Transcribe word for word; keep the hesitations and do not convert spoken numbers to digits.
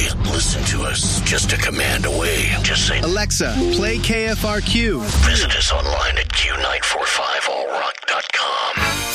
Hey, listen to us just a command away. Just say, Alexa, play K F R Q. Visit us online at Q nine four five all rock dot com.